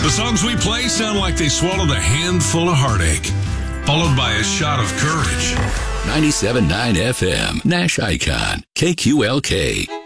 The songs we play sound like they swallowed a handful of heartache, followed by a shot of courage. 97.9 FM, Nash Icon, KQLK.